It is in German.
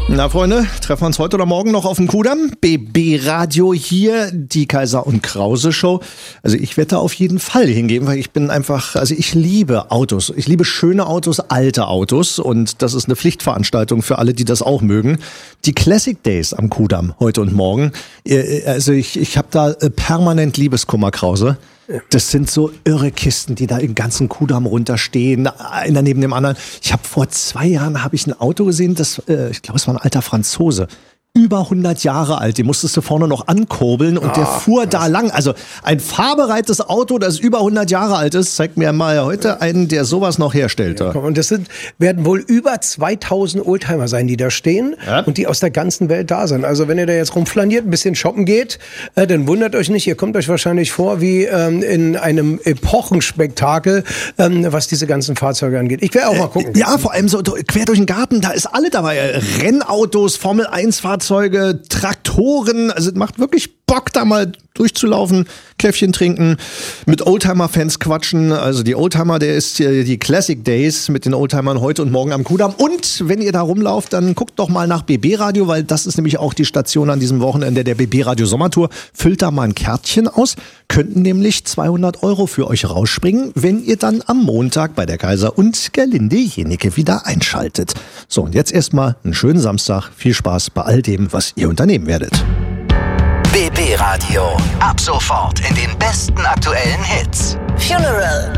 Na Freunde, treffen wir uns heute oder morgen noch auf dem Kudamm? BB Radio hier, die Kaiser und Krause Show. Also ich werde da auf jeden Fall hingehen, weil ich bin einfach, also ich liebe Autos. Ich liebe schöne Autos, alte Autos und das ist eine Pflichtveranstaltung für alle, die das auch mögen. Die Classic Days am Kudamm, heute und morgen. Also ich habe da permanent Liebeskummer, Krause. Das sind so irre Kisten, die da im ganzen Kudamm runterstehen, einer neben dem anderen. Ich habe vor 2 Jahren ein Auto gesehen, das, ich glaube, es war ein alter Franzose. Über 100 Jahre alt, den musstest du vorne noch ankurbeln und der fuhr da lang. Also ein fahrbereites Auto, das über 100 Jahre alt ist, zeigt mir mal heute einen, der sowas noch herstellt. Ja, und das werden wohl über 2000 Oldtimer sein, die da stehen und die aus der ganzen Welt da sind. Also wenn ihr da jetzt rumflaniert, ein bisschen shoppen geht, dann wundert euch nicht, ihr kommt euch wahrscheinlich vor wie in einem Epochenspektakel, was diese ganzen Fahrzeuge angeht. Ich werde auch mal gucken. Ja, vor allem so quer durch den Garten, da ist alle dabei. Rennautos, Formel-1-Fahrzeuge, Traktoren, also es macht wirklich Bock, da mal durchzulaufen, Käffchen trinken, mit Oldtimer-Fans quatschen. Also die Oldtimer, der ist die Classic Days mit den Oldtimern heute und morgen am Kudamm. Und wenn ihr da rumlauft, dann guckt doch mal nach BB Radio, weil das ist nämlich auch die Station an diesem Wochenende der BB Radio Sommertour. Füllt da mal ein Kärtchen aus, könnten nämlich 200 € für euch rausspringen, wenn ihr dann am Montag bei der Kaiser und Gerlinde Jennecke wieder einschaltet. So, und jetzt erstmal einen schönen Samstag. Viel Spaß bei all dem, was ihr unternehmen werdet. BB Radio. Ab sofort in den besten aktuellen Hits. Funeral.